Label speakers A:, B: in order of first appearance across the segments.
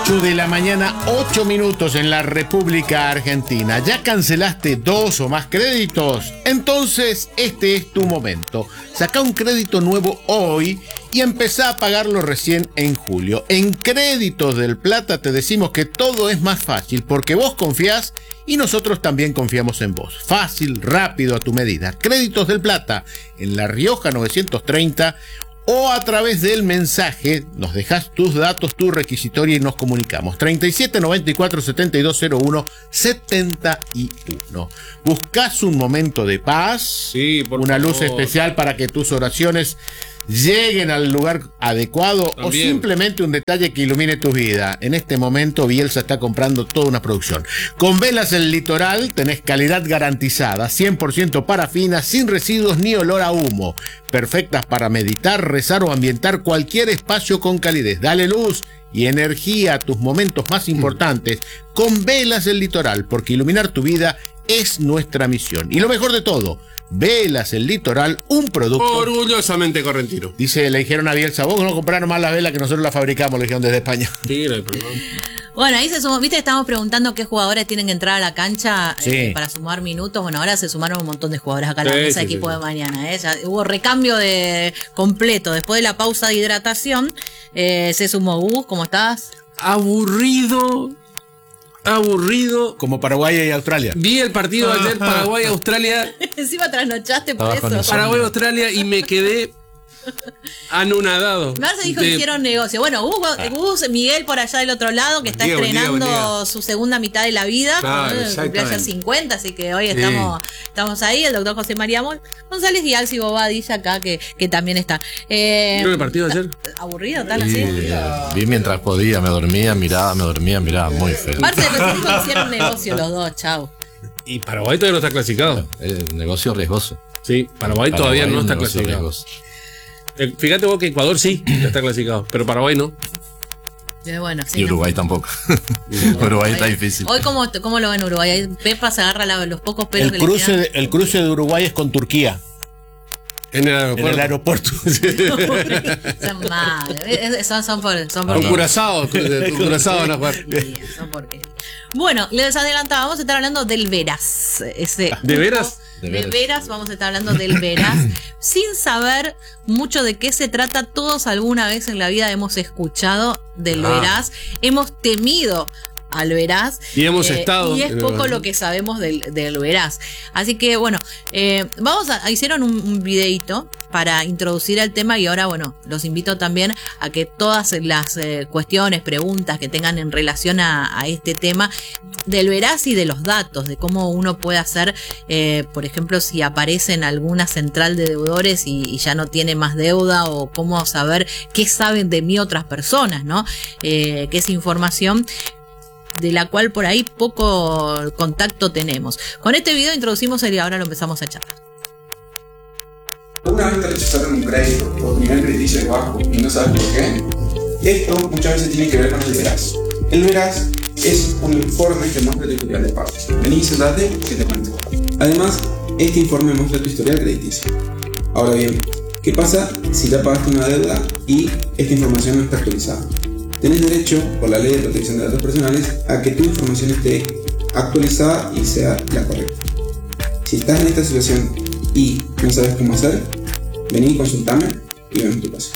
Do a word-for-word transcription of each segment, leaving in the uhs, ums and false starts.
A: ocho de la mañana, ocho minutos en la República Argentina. ¿Ya cancelaste dos o más créditos? Entonces este es tu momento. Saca un crédito nuevo hoy y empezá a pagarlo recién en julio. En Créditos del Plata te decimos que todo es más fácil porque vos confiás y nosotros también confiamos en vos. Fácil, rápido, a tu medida. Créditos del Plata en La Rioja novecientos treinta o a través del mensaje nos dejás tus datos, tu requisitoria y nos comunicamos. treinta y siete noventa y cuatro setenta y dos cero uno setenta y uno. ¿Buscás un momento de paz?
B: Sí, por
A: una
B: favor.
A: luz especial para que tus oraciones lleguen al lugar adecuado. También. O simplemente un detalle que ilumine tu vida. En este momento Bielsa está comprando toda una producción. Con Velas El Litoral tenés calidad garantizada, cien por ciento parafina, sin residuos ni olor a humo, perfectas para meditar, rezar o ambientar cualquier espacio con calidez. Dale luz y energía a tus momentos más importantes con Velas El Litoral, porque iluminar tu vida es nuestra misión. Y lo mejor de todo, Velas El Litoral, un producto
B: orgullosamente correntino.
A: Dice, le dijeron a Bielsa, vos no compraron más las velas que nosotros las fabricamos, le dijeron desde España.
B: Sí, no hay problema.
C: Bueno, ahí se sumó, viste, estamos preguntando qué jugadores tienen que entrar a la cancha
A: sí.
C: eh, para sumar minutos. Bueno, ahora se sumaron un montón de jugadores acá en la
B: Sí,
C: mesa
B: sí,
C: equipo
B: sí.
C: de mañana. ¿eh? Ya hubo recambio de completo. Después de la pausa de hidratación, eh, se sumó Gus, ¿cómo estás?
B: Aburrido. Aburrido.
A: Como Paraguay y Australia.
B: Vi el partido de ayer, Paraguay-Australia.
C: Encima trasnochaste por
D: Estaba con
C: eso.
D: eso.
B: Paraguay-Australia y me quedé anonadado.
C: Marce dijo
B: de...
C: que hicieron negocio. Bueno, Gus, Gus, Miguel por allá del otro lado, que está
B: Buen día,
C: estrenando
B: buen día, buen día.
C: su segunda mitad de la vida.
B: Claro,
C: ¿no? Cumple ayer cincuenta, así que hoy
B: Sí.
C: estamos, estamos ahí. El doctor José María Mon González y Alci Bobadilla acá, que, que también está. Eh,
B: ¿Vieron el partido de ayer?
C: ¿Aburrido tal
D: Y,
C: así?
D: eh, vi mientras podía, me dormía, miraba, me dormía, miraba, muy feo.
C: Marce recién dijo que hicieron negocio los dos, chau.
B: Y Paraguay todavía no está clasificado.
D: Eh, negocio riesgoso.
B: Sí, Paraguay, todavía no
D: un
B: está
D: negocio
B: clasificado.
D: riesgoso.
B: Eh, Fíjate vos que Ecuador sí ya está clasificado, pero Paraguay no.
C: Eh, bueno, sí,
D: Y
C: no.
D: Uruguay tampoco. Uruguay está difícil.
C: Hoy, ¿cómo, cómo lo ven Uruguay? Ahí Pepa se agarra la- los pocos pelos
A: El
C: que le
A: cruce,
C: quedan.
A: de, el cruce de Uruguay es con Turquía,
B: En el
A: en
B: aeropuerto.
A: el aeropuerto.
C: Son malos. Eh, eh, Son, son por, son por
B: Un curazao, un curazao no jugar.
C: Sí, son porquerías. Bueno, les adelantaba, vamos a estar hablando del Veras. Ese
B: ¿De veras?
C: De
D: De
C: veras.
D: veras.
C: Vamos a estar hablando del Veras. Sin saber mucho de qué se trata, todos alguna vez en la vida hemos escuchado del
B: Ah.
C: Veras. Hemos temido al Veraz.
B: Y hemos estado
C: Y es
B: en el
C: poco
B: Veraz.
C: lo que sabemos del, del Veraz. Así que, bueno, eh, vamos a, hicieron un, un videíto para introducir el tema y ahora, bueno, los invito también a que todas las eh, cuestiones, preguntas que tengan en relación a, a este tema del Veraz y de los datos, de cómo uno puede hacer, eh, por ejemplo, si aparece en alguna central de deudores y, y ya no tiene más deuda, o cómo saber qué saben de mí otras personas, ¿no? Eh, que es información de la cual por ahí poco contacto tenemos. Con este video introducimos el y ahora lo empezamos a charlar.
E: Una vez te rechazaron un crédito o tu nivel crediticio es bajo y no sabes por qué, esto muchas veces tiene que ver con el Veraz. El Veraz es un informe que muestra tu historial de pagos. Vení, sentate, que te cuento. Además, este informe muestra tu historial crediticio. Ahora bien, ¿qué pasa si ya pagaste una deuda y esta información no está actualizada? Tenés derecho, por la Ley de Protección de Datos Personales, a que tu información esté actualizada y sea la correcta. Si estás en esta situación y no sabes cómo hacer, vení, consultame y vemos tu caso.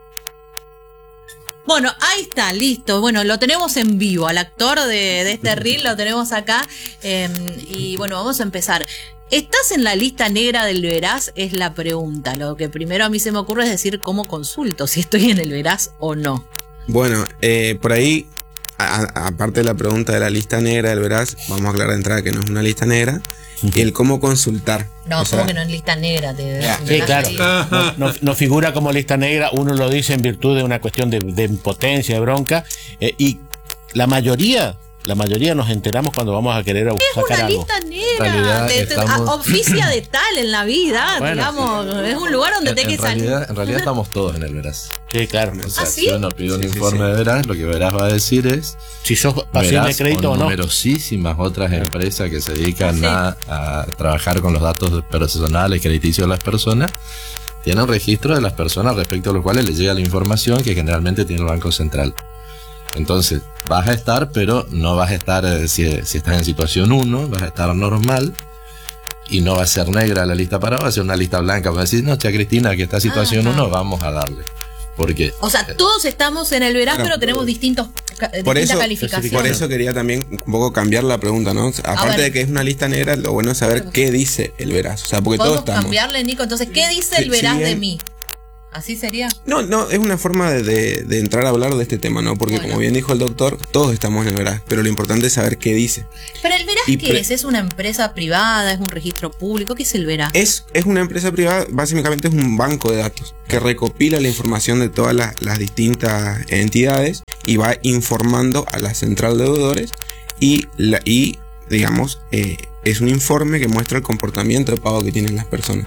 C: Bueno, ahí está, listo. Bueno, lo tenemos en vivo, al actor de, de este reel lo tenemos acá. Eh, y bueno, vamos a empezar. ¿Estás en la lista negra del Veraz? Es la pregunta. Lo que primero a mí se me ocurre es decir cómo consulto si estoy en el Veraz o no.
F: Bueno, eh, por ahí, a- a- aparte de la pregunta de la lista negra del Veraz, vamos a aclarar de entrada que no es una lista negra, y el cómo consultar.
C: No,
F: O sea,
C: como que no en lista negra. Te,
A: Sí,
C: te-
A: claro.
C: ahí.
A: No, no- no figura como lista negra, uno lo dice en virtud de una cuestión de, de impotencia, de bronca, eh, y la mayoría, la mayoría nos enteramos cuando vamos a querer a
C: Es
A: sacar
C: una
A: algo.
C: lista
D: En
C: negra,
D: realidad
C: te- te-
D: estamos-
C: a- oficia de tal en la vida,
A: Bueno,
C: digamos, es un lugar donde
D: En,
C: te
D: en
C: que salir.
D: realidad, en realidad estamos todos en el Veraz.
A: Sí, claro.
D: O sea,
C: ¿Ah, sí?
D: si uno pide un
F: Sí, sí,
D: informe
F: sí.
D: de Veraz, lo que Veraz va a decir es
A: Si sos pasión de
D: Veraz
A: crédito o
D: con
A: no.
D: numerosísimas otras empresas que se dedican
C: Ah,
D: a, a trabajar con los datos personales, crediticios de las personas, tienen registro de las personas respecto a los cuales les llega la información que generalmente tiene el Banco Central. Entonces, vas a estar, pero no vas a estar, eh, si, si estás en situación uno, vas a estar normal y no va a ser negra la lista para, va a ser una lista blanca. Vas a decir, no, tía Cristina, que está en situación uno, vamos a darle. Porque,
C: o sea, todos estamos en el Veraz,
F: Claro.
C: pero tenemos distintos, ca-
F: Por
C: distintas
F: eso,
C: calificaciones.
F: por eso quería también un poco cambiar la pregunta, ¿no? Aparte
C: ver.
F: de que es una lista negra, lo bueno es saber qué dice el Veraz. O sea, porque todos
C: ¿Podemos
F: estamos.
C: cambiarle, Nico? Entonces, ¿qué dice el
F: Sí,
C: Veraz
F: si bien-
C: de mí? ¿Así sería?
F: No, no, es una forma de, de- de entrar a hablar de este tema, ¿no? Porque
C: Bueno.
F: como bien dijo el doctor, todos estamos en el Veraz, pero lo importante es saber qué dice.
C: Pero el Veraz,
F: Y
C: ¿qué
F: pre-
C: es? ¿Es una empresa privada? ¿Es un registro público? ¿Qué es el Veraz?
F: Es, es una empresa privada, básicamente es un banco de datos que recopila la información de todas las, las distintas entidades y va informando a la central de deudores y, la, y digamos, eh, es un informe que muestra el comportamiento de pago que tienen las personas.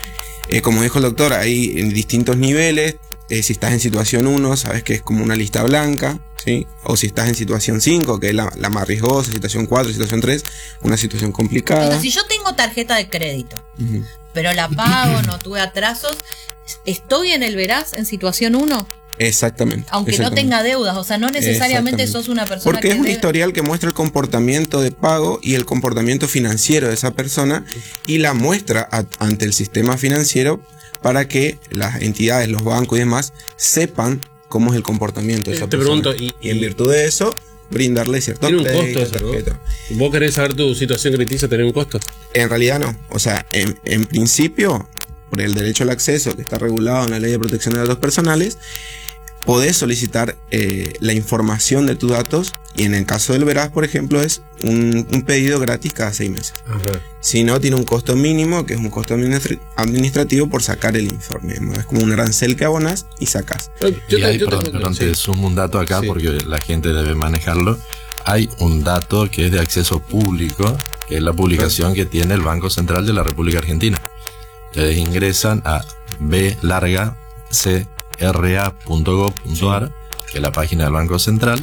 F: Eh, como dijo el doctor, hay en distintos niveles. Eh, si estás en situación uno, sabes que es como una lista blanca, ¿sí? O si estás en situación cinco, que es la, la más riesgosa, situación cuatro, situación tres, una situación complicada.
C: Entonces, si yo tengo tarjeta de crédito,
F: Ujú.
C: pero la pago, no tuve atrasos, ¿estoy en el Veraz en situación uno?
F: Exactamente.
C: Aunque no
F: exactamente.
C: tenga deudas, o sea, no necesariamente
F: Exactamente.
C: sos una persona
F: Porque
C: que
F: es un
C: debe-
F: historial que muestra el comportamiento de pago y el comportamiento financiero de esa persona y la muestra a- ante el sistema financiero para que las entidades, los bancos y demás sepan cómo es el comportamiento de esa
B: Te
F: persona.
B: pregunto, y-
F: y en virtud de eso, brindarle cierto
B: Tiene un
F: crédito,
B: costo eso, ¿no?
F: tarjeta.
B: ¿Vos querés saber tu situación crediticia, tener un costo?
F: En realidad no. O sea, en, en principio, por el derecho al acceso que está regulado en la Ley de Protección de Datos Personales, podés solicitar eh, la información de tus datos y en el caso del Veraz, por ejemplo, es un, un pedido gratis cada seis meses.
B: Ajá.
F: Si no, tiene un costo mínimo, que es un costo administra- administrativo por sacar el informe. Es como un arancel que abonas y sacas.
B: Yo
D: y
B: te-
D: hay,
B: yo te-
D: perdón, perdón,
B: sí.
D: te sumo un dato acá
B: Sí.
D: porque la gente debe manejarlo. Hay un dato que es de acceso público, que es la publicación que tiene el Banco Central de la República Argentina. Ustedes ingresan a b larga c r a punto gov punto a r, que es la página del Banco Central,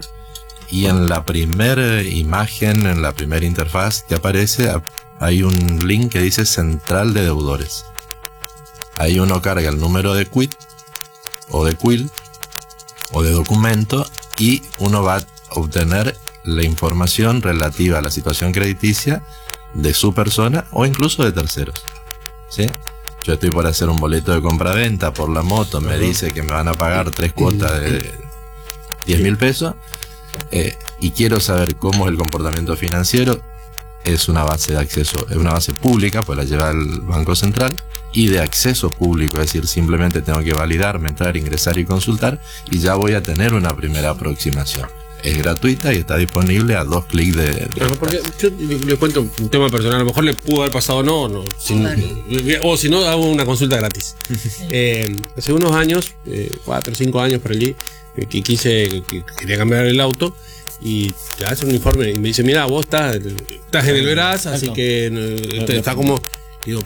D: y en la primera imagen, en la primera interfaz que aparece, hay un link que dice Central de Deudores. Ahí uno carga el número de quit o de quill o de documento y uno va a obtener la información relativa a la situación crediticia de su persona o incluso de terceros. ¿Sí? Yo estoy por hacer un boleto de compra-venta por la moto, me dice que me van a pagar tres cuotas de diez mil pesos eh, y quiero saber cómo es el comportamiento financiero. Es una base de acceso, es una base pública, pues la lleva el Banco Central, y de acceso público, es decir, simplemente tengo que validarme, entrar, ingresar y consultar y ya voy a tener una primera aproximación. Es gratuita y está disponible a dos clics de... de-
B: Ajá, porque yo le cuento un tema personal, a lo mejor le pudo haber pasado no, no sin- o si no, hago una consulta gratis. Eh, hace unos años, eh, cuatro o cinco años por allí, eh, que quise, que, que quería cambiar el auto y te hace un informe y me dice, mira, vos estás, estás en el Veraz, así que eh, está como, digo,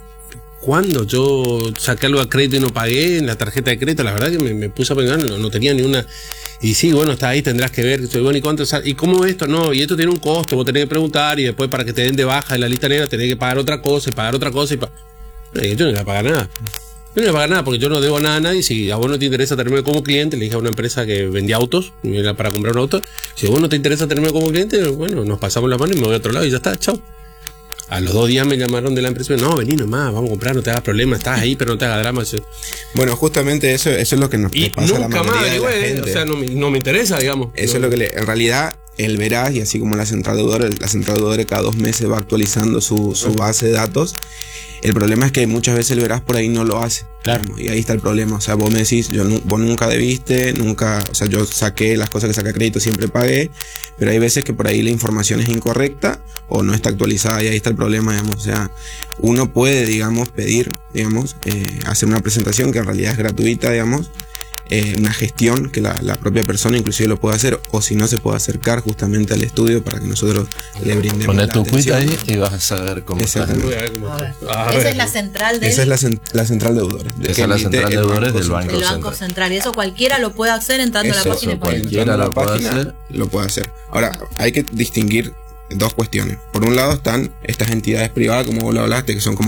B: cuando yo saqué algo de crédito y no pagué en la tarjeta de crédito, la verdad que me, me puse a pensar, no, no tenía ni una. Y sí, bueno, está ahí, tendrás que ver. Bueno, ¿y cuánto sale? ¿Y cómo es esto? No, y esto tiene un costo, vos tenés que preguntar y después para que te den de baja de la lista negra tenés que pagar otra cosa y pagar otra cosa. Y pa... no, yo no voy a pagar nada. Yo no voy a pagar nada porque yo no debo nada a nadie. Si a vos no te interesa tenerme como cliente, le dije a una empresa que vendía autos, era para comprar un auto. Si a vos no te interesa tenerme como cliente, bueno, nos pasamos la mano y me voy a otro lado y ya está, chao. A los dos días me llamaron de la empresa y me dijeron, no, vení nomás, vamos a comprar, no te hagas problema, estás ahí, pero no te hagas drama.
F: Bueno, justamente eso, eso es lo que nos
B: Y
F: pasa a la
B: nunca
F: mayoría
B: más
F: de la
B: averigüé,
F: gente.
B: o sea, no me, no me interesa, digamos.
F: Eso
B: No.
F: es lo que le, en realidad el Veraz y así como la central deudora, la central deudora cada dos meses va actualizando su, su base de datos. El problema es que muchas veces el Veraz por ahí no lo hace.
A: Claro.
F: Y ahí está el problema. O sea, vos me decís, yo, nu- vos nunca debiste, nunca, o sea, yo saqué las cosas que saqué a crédito, siempre pagué, pero hay veces que por ahí la información es incorrecta o no está actualizada y ahí está el problema, digamos. O sea, uno puede, digamos, pedir, digamos, eh, hacer una presentación que en realidad es gratuita, digamos, eh, una gestión que la, la propia persona inclusive lo puede hacer, o si no se puede acercar justamente al estudio para que nosotros le brindemos
D: Poner
F: la
D: tu quit
F: atención.
D: ahí y vas a saber cómo estás.
F: Exactamente.
B: Voy a ver cómo-
C: A ver.
B: a
C: Esa
B: ver.
C: es la central del,
F: Esa es la, cen- la central de deudores.
D: Esa
F: que
D: es la
F: emite
D: central de
F: el
D: deudores del
F: Central.
D: Banco
C: del Banco
D: Central.
C: Central. Y eso cualquiera lo puede hacer entrando a la
F: Eso,
C: página de
D: eso,
C: pago.
D: cualquiera
F: Entrando a
D: lo puede
F: página,
D: hacer.
F: Lo puede hacer. Ahora, hay que distinguir dos cuestiones. Por un lado están estas entidades privadas, como vos lo hablaste, que son como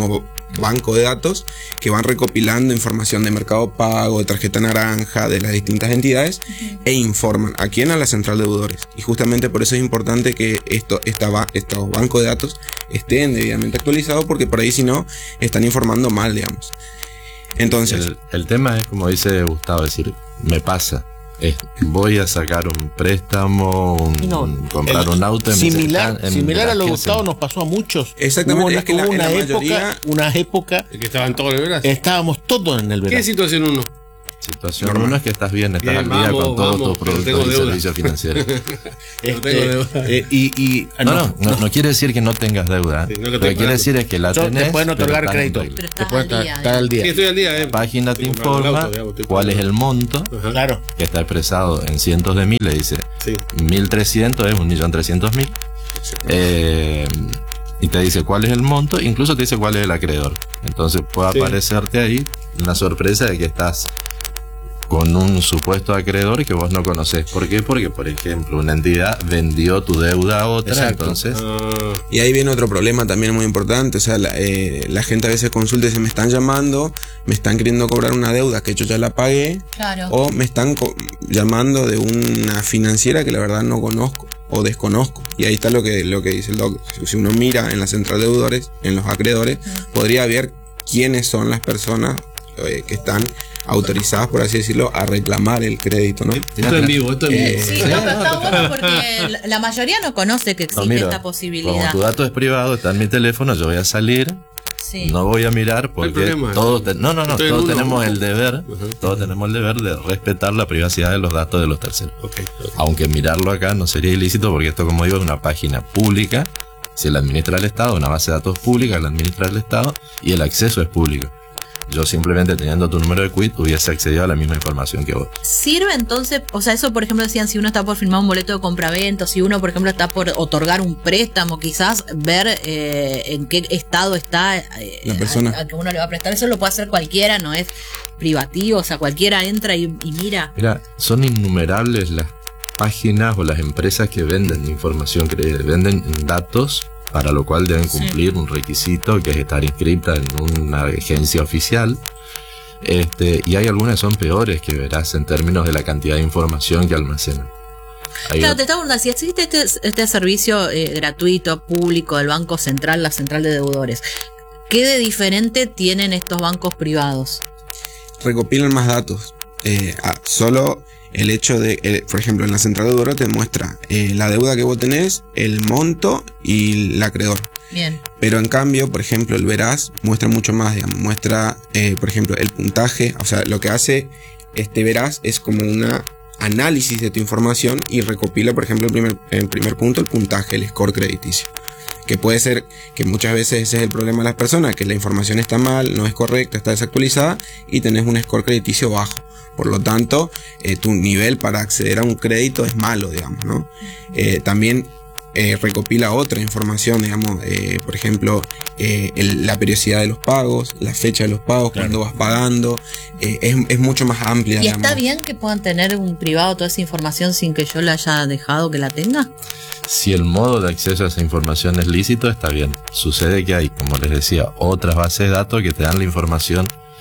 F: banco de datos que van recopilando información de Mercado Pago, de tarjeta naranja, de las distintas entidades, uh-huh. e informan a quién, a la central de deudores. Y justamente por eso es importante que esto, esta, estos bancos de datos estén debidamente actualizados, porque por ahí si no están informando mal, digamos. Entonces,
D: el, el tema es, como dice Gustavo, es decir, me pasa. Es, voy a sacar un préstamo, un,
A: no,
D: un, comprar
A: el,
D: un auto. En
A: similar
D: en,
A: similar
D: en
A: a lo
D: quince.
A: Gustavo nos pasó a muchos.
F: Exactamente.
A: Hubo una,
F: es que la,
A: hubo una
F: en la
A: época,
F: mayoría,
A: una época
B: que estaban todos en el verás.
A: Estábamos todos en el verano.
B: ¿Qué situación uno?
D: Situación uno es que estás bien, estás
B: Bien,
D: al día
B: vamos,
D: con todos
B: vamos,
D: tus productos
B: tengo
D: y
B: deuda.
D: servicios financieros.
A: Este, eh, y, y
D: No, no, no, no quiere decir que no tengas deuda.
B: Sí, no que
D: Lo que
B: estoy
D: quiere decir es que la
A: yo-
D: tenés.
A: te pueden
D: pero
A: otorgar
D: estás en
A: crédito.
D: regla.
C: Pero
A: Te
C: estás
A: pueden
C: al
A: estar,
C: día,
A: estar al
B: Sí,
A: día.
B: estoy al día, eh.
D: La página te
B: Estoy comprando el
D: informa
B: auto, digamos, estoy
D: cuál es
B: comprando.
D: el monto
B: Ajá.
A: Claro.
D: que está expresado en cientos de miles. Dice
B: Sí.
D: mil trescientos es un millón trescientos mil. Eh, y te dice cuál es el monto, incluso te dice cuál es el acreedor. Entonces puede
B: Sí.
D: aparecerte ahí una sorpresa de que estás con un supuesto acreedor que vos no conocés. ¿Por qué? Porque, por ejemplo, una entidad vendió tu deuda a otra,
A: Exacto.
D: entonces
B: Ah,
F: y ahí viene otro problema también muy importante. O sea, la, eh, la gente a veces consulta y dice, me están llamando, me están queriendo cobrar una deuda que yo ya la pagué,
C: Claro.
F: o me están co- llamando de una financiera que la verdad no conozco o desconozco. Y ahí está lo que, lo que dice el doc. Si uno mira en la central de deudores, en los acreedores,
C: Mm.
F: podría ver quiénes son las personas eh, que están autorizadas, por así decirlo, a reclamar el crédito, ¿no?
B: esto en vivo, esto en vivo.
F: Eh,
C: Sí, no, pero está bueno porque la- la mayoría no conoce que
D: no,
C: existe
D: mira,
C: esta
D: como
C: posibilidad.
D: tu dato es privado, está en mi teléfono, yo voy a salir,
C: Sí.
D: no voy a mirar porque
B: problema.
D: todos te- no, no, no,
B: Estoy en
D: todos
B: uno.
D: tenemos el deber,
B: Ajá.
D: todos tenemos el deber de respetar la privacidad de los datos de los terceros.
B: Ok, ok.
D: Aunque mirarlo acá no sería ilícito porque esto, como digo, es una página pública. Si la administra el Estado, una base de datos pública la administra el Estado y el acceso es público. Yo simplemente teniendo tu número de quit hubiese accedido a la misma información que vos.
C: Sirve entonces, o sea, eso por ejemplo decían, si uno está por firmar un boleto de compraventa, si uno por ejemplo está por otorgar un préstamo, quizás ver eh, en qué estado está eh,
F: La persona.
C: a, a que uno le va a prestar, eso lo puede hacer cualquiera, no es privativo, o sea, cualquiera entra y, y mira.
D: Mira, son innumerables las páginas o las empresas que venden información, que venden datos, para lo cual deben cumplir un requisito que es estar inscrita en una agencia oficial. Este, y hay algunas que son peores, que verás en términos de la cantidad de información que almacenan. Hay
C: Claro,
D: ot-
C: te estaba preguntando, si existe este, este servicio eh, gratuito, público del Banco Central, la Central de Deudores, ¿qué de diferente tienen estos bancos privados?
F: Recopilan más datos. Eh, ah, solo el hecho de, eh, por ejemplo, en la central de deudores te muestra eh, la deuda que vos tenés, el monto y el acreedor.
C: Bien.
F: Pero en cambio, por ejemplo, el Veraz muestra mucho más, digamos, muestra, eh, por ejemplo, el puntaje. O sea, lo que hace este Veraz es como una análisis de tu información y recopila, por ejemplo, el primer, el primer punto, el puntaje, el score crediticio. Que puede ser que muchas veces ese es el problema de las personas, que la información está mal, no es correcta, está desactualizada y tenés un score crediticio bajo. Por lo tanto, eh, tu nivel para acceder a un crédito es malo, digamos, ¿no? Eh, también eh, recopila otra información, digamos, eh, por ejemplo, eh, el- la periodicidad de los pagos, la fecha de los pagos,
A: Claro.
F: cuándo vas pagando, eh, es, es mucho más amplia.
C: ¿Y
F: digamos.
C: está bien que puedan tener un privado toda esa información sin que yo la haya dejado que la tenga?
D: Si el modo de acceso a esa información es lícito, está bien. Sucede que hay, como les decía, otras bases de datos que te dan la información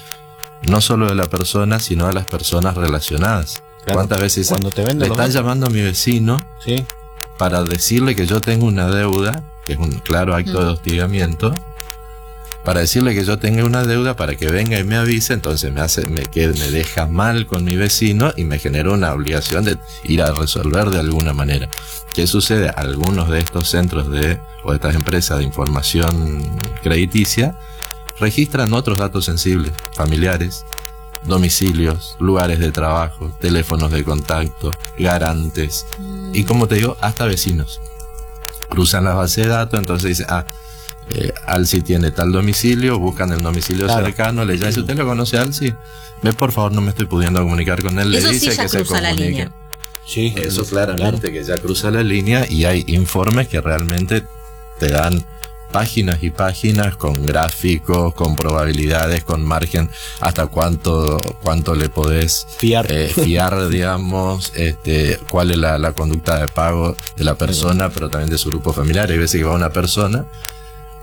D: no solo de la persona, sino de las personas relacionadas.
A: Claro.
D: ¿Cuántas veces
A: Cuando te venden
D: le
A: los
D: están
A: datos.
D: llamando a mi vecino
A: Sí.
D: para decirle que yo tengo una deuda, que es un claro acto de hostigamiento, para decirle que yo tengo una deuda para que venga y me avise, entonces me hace, me, que me deja mal con mi vecino y me genera una obligación de ir a resolver de alguna manera. ¿Qué sucede? Algunos de estos centros de, o de estas empresas de información crediticia, registran otros datos sensibles, familiares, domicilios, lugares de trabajo, teléfonos de contacto, garantes, y como te digo, hasta vecinos. Cruzan las bases de datos, entonces dicen, ah, eh, Alci tiene tal domicilio, buscan el domicilio
A: Claro.
D: cercano, le llaman, ¿usted lo conoce a Alci? Ve, por favor, no me estoy pudiendo comunicar con él, le
C: Eso sí
D: dice
C: ya
D: que se
C: cruza la
D: comunique.
C: línea.
A: Sí.
D: Eso claramente que ya cruza la línea, y hay informes que realmente te dan páginas y páginas con gráficos, con probabilidades, con margen, hasta cuánto cuánto le podés
A: Fiar.
D: eh, fiar, digamos, este, cuál es la, la conducta de pago de la persona, pero también de su grupo familiar. Hay veces que va una persona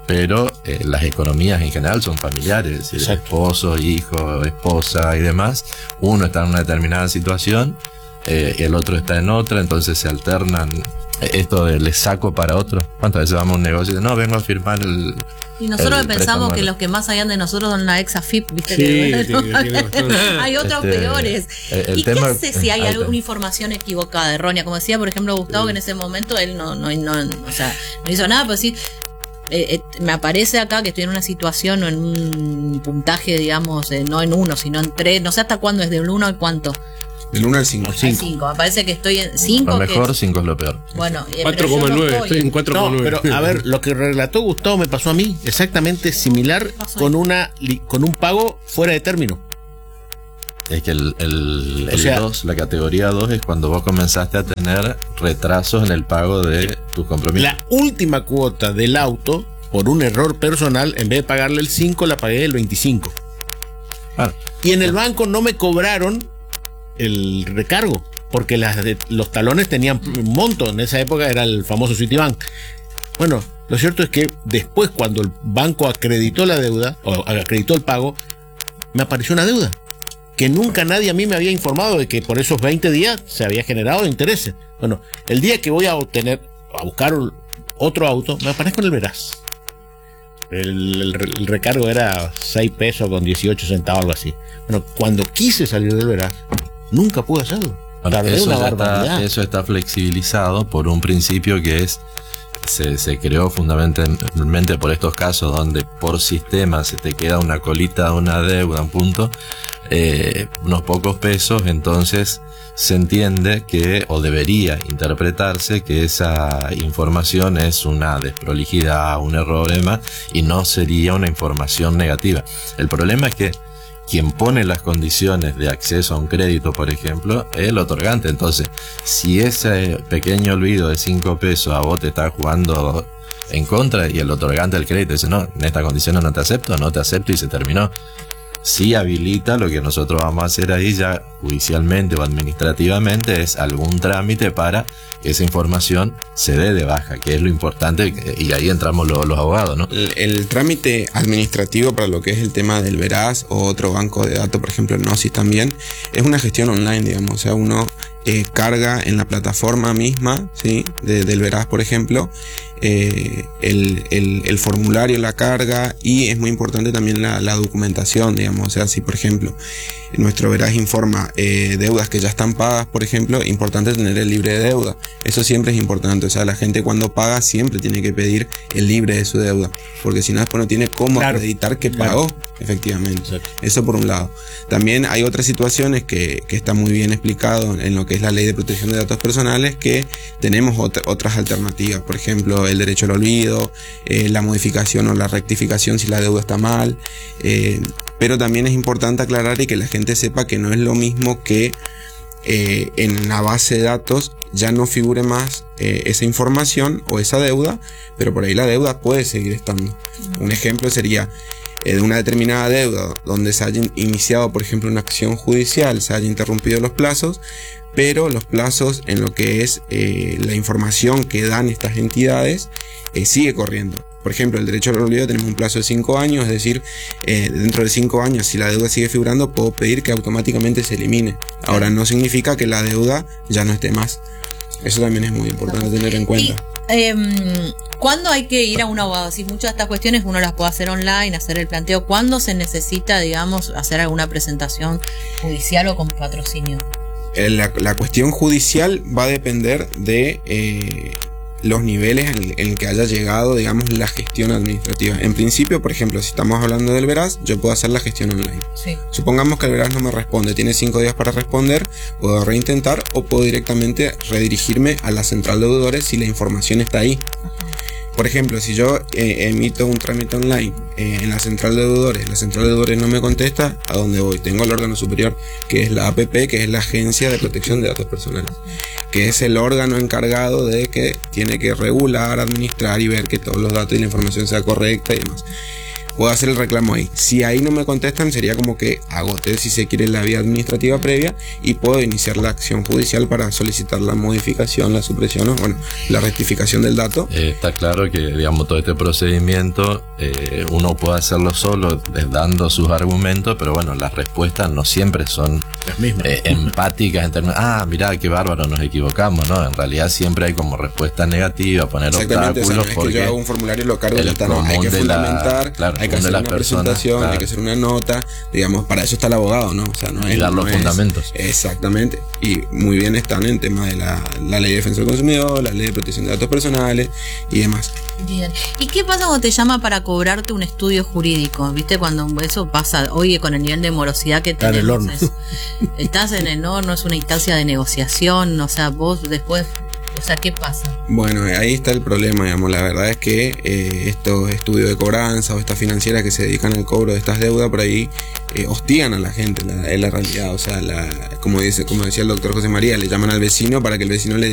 D: pero eh, las economías en general son familiares, es decir, esposo, hijo, esposa y demás. Uno está en una determinada situación, eh, el otro está en otra, entonces se alternan. Esto de le saco para otro. ¿Cuántas veces vamos a un negocio y no, vengo a firmar el...
C: Y nosotros
D: el
C: pensamos
D: préstamo?
C: que los que más allá de nosotros son la ex A F I P, ¿viste?
B: Sí,
C: Que,
B: sí,
C: bueno,
B: sí, sí, sí.
C: hay otros
D: Este,
C: peores.
D: el
C: ¿Y
D: tema-
C: qué hace si hay
D: ahí está.
C: alguna información equivocada, errónea? Como decía, por ejemplo, Gustavo, que en ese momento él no, no, no, o sea, no hizo nada, pero sí... Eh, eh, me aparece acá que estoy en una situación o en un puntaje, digamos, eh, no en uno, sino en tres, no sé hasta cuándo es, del uno al cuánto.
F: Del uno al cinco.
C: Al cinco. Me parece que estoy en cinco.
D: Lo mejor, cinco es lo peor.
C: Bueno, eh,
B: cuatro coma nueve, estoy en cuatro coma
A: No,
B: nueve.
A: pero a ver, lo que relató Gustavo me pasó a mí exactamente similar
C: pasó
A: con
C: ahí?
A: una li- con un pago fuera de término.
D: Es que el, el,
A: O
D: el
A: sea-
D: dos, la categoría dos es cuando vos comenzaste a tener retrasos en el pago de tus compromisos.
A: La última cuota del auto, por un error personal, en vez de pagarle el cinco, la pagué el veinticinco.
D: Claro.
A: Y en el banco no me cobraron el recargo, porque las de- los talones tenían un monto. En esa época era el famoso Citibank. Bueno, lo cierto es que después, cuando el banco acreditó la deuda, o acreditó el pago, me apareció una deuda que nunca nadie a mí me había informado de que por esos veinte días se había generado intereses. Bueno, el día que voy a obtener, a buscar otro auto, me aparezco en el Veraz. El, el, el recargo era seis pesos con dieciocho centavos, algo así. Bueno, cuando quise salir del Veraz, nunca pude hacerlo.
D: Bueno,
A: Tardé
D: eso,
A: una
D: ya
A: barbaridad.
D: está, eso está flexibilizado por un principio que es, se, se creó fundamentalmente por estos casos donde por sistema se te queda una colita de una deuda, un punto, eh, unos pocos pesos, entonces se entiende que, o debería interpretarse, que esa información es una desprolijidad, un error, demás, y no sería una información negativa. El problema es que quien pone las condiciones de acceso a un crédito, por ejemplo, es el otorgante. Entonces, si ese pequeño olvido de cinco pesos a vos te está jugando en contra y el otorgante del crédito dice, no, en estas condiciones no te acepto, no te acepto y se terminó. Sí habilita lo que nosotros vamos a hacer ahí ya judicialmente o administrativamente, es algún trámite para que esa información se dé de baja, que es lo importante, y ahí entramos los, los abogados, ¿no?
F: El, el trámite administrativo para lo que es el tema del Veraz o otro banco de datos, por ejemplo el Gnosis también, es una gestión online, digamos. O sea, uno eh, carga en la plataforma misma, ¿sí? de, del Veraz, por ejemplo, eh, el, el, el formulario, la carga, y es muy importante también la, la documentación, digamos. O sea, si por ejemplo nuestro Veraz informa eh, deudas que ya están pagas, por ejemplo, importante tener el libre de deuda. Eso siempre es importante. O sea, la gente cuando paga siempre tiene que pedir el libre de su deuda, porque si no después no tiene cómo
A: Claro,
F: acreditar que
A: claro.
F: pagó efectivamente.
A: Exacto.
F: Eso por un lado. También hay otras situaciones que, que está muy bien explicado en lo que es la ley de protección de datos personales, que tenemos ot- otras alternativas. Por ejemplo, el derecho al olvido, eh, la modificación o la rectificación si la deuda está mal. Eh, pero también es importante aclarar y que la gente sepa que no es lo mismo que eh, en la base de datos ya no figure más eh, esa información o esa deuda, pero por ahí la deuda puede seguir estando. Un ejemplo sería eh, de una determinada deuda donde se haya iniciado, por ejemplo, una acción judicial, se haya interrumpido los plazos, pero los plazos en lo que es eh, la información que dan estas entidades eh, sigue corriendo. Por ejemplo, el derecho al olvido tenemos un plazo de cinco años, es decir, eh, dentro de cinco años, si la deuda sigue figurando, puedo pedir que automáticamente se elimine. Ahora, no significa que la deuda ya no esté más. Eso también es muy importante tener en cuenta.
C: Y, eh, ¿cuándo hay que ir a un abogado? Si muchas de estas cuestiones uno las puede hacer online, hacer el planteo. ¿Cuándo se necesita, digamos, hacer alguna presentación judicial o con patrocinio?
F: Eh, La, la cuestión judicial va a depender de eh, los niveles en, en que haya llegado, digamos, la gestión administrativa. En principio, por ejemplo, si estamos hablando del Veraz, yo puedo hacer la gestión online.
C: Sí.
F: Supongamos que el Veraz no me responde, tiene cinco días para responder, puedo reintentar o puedo directamente redirigirme a la central de deudores si la información está ahí. Por ejemplo, si yo eh, emito un trámite online eh, en la central de deudores, la central de deudores no me contesta, ¿a dónde voy? Tengo el órgano superior, que es la A P P, que es la Agencia de Protección de Datos Personales, que es el órgano encargado de que tiene que regular, administrar y ver que todos los datos y la información sea correcta y demás. puedo hacer el reclamo ahí. Si ahí no me contestan, sería como que agoté, si se quiere, la vía administrativa previa y puedo iniciar la acción judicial para solicitar la modificación, la supresión o bueno, la rectificación del dato.
D: Eh, está claro que, digamos, todo este procedimiento eh, uno puede hacerlo solo, eh, dando sus argumentos, pero bueno, las respuestas no siempre son
A: Las mismas.
D: eh, empáticas en términos, ah, mirá, qué bárbaro, nos equivocamos, ¿no? En realidad siempre hay como respuesta negativa, poner
F: Exactamente, o sea,
D: obstáculos,
F: no es que
D: porque
F: yo hago un formulario y lo cargo y
D: el
F: ya está, no, hay
D: común
F: que
D: de la-
F: fundamentar,
D: claro,
F: hay que
D: común de
F: hacer
D: las
F: una
D: personas,
F: presentación,
D: claro.
F: hay que hacer una nota, digamos, para eso está el abogado, ¿no? O sea, no
D: Y
F: es,
D: dar los
F: no es-
D: fundamentos.
F: Exactamente, y muy bien están en tema de la, la ley de defensa del consumidor, la ley de protección de datos personales y demás.
C: Bien. ¿Y qué pasa cuando te llama para cobrarte un estudio jurídico? ¿Viste? Cuando eso pasa, oye, con el nivel de morosidad que
A: Está en el
C: tenemos.
A: horno.
C: es- estás en el horno, es una instancia de negociación, o sea, vos después, o sea, ¿qué pasa?
F: Bueno, ahí está el problema, digamos. La verdad es que eh, estos estudios de cobranza o estas financieras que se dedican al cobro de estas deudas por ahí eh, hostigan a la gente, la, es la realidad. O sea, la, como dice, como decía el doctor José María, le llaman al vecino para que el vecino le